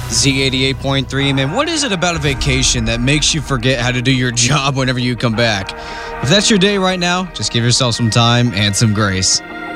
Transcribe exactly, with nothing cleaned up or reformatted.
Z eighty-eight point three, man, what is it about a vacation that makes you forget how to do your job whenever you come back? If that's your day right now, just give yourself some time and some grace.